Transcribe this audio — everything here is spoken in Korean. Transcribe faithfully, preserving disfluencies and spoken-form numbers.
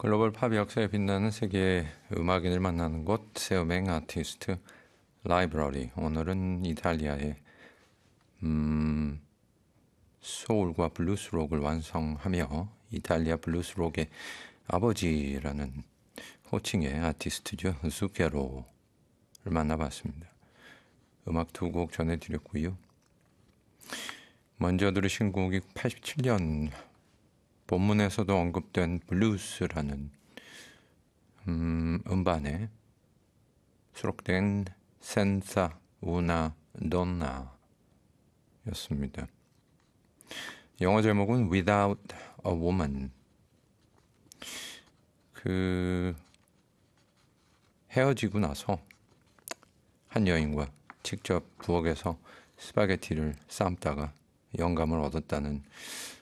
글로벌 팝 역사에 빛나는 세계의 음악인을 만나는 곳, 세음행 아티스트 라이브러리. 오늘은 이탈리아의 음, 소울과 블루스록을 완성하며 이탈리아 블루스록의 아버지라는 호칭의 아티스트죠. zucchero를 만나봤습니다. 음악 두 곡 전해드렸고요. 먼저 들으신 곡이 팔십칠 년 본문에서도 언급된 블루스라는 음, 음반에 수록된 센사 우나 돈나 였습니다. 영어 제목은 Without a Woman. 그 헤어지고 나서 한 여인과 직접 부엌에서 스파게티를 삶다가 영감을 얻었다는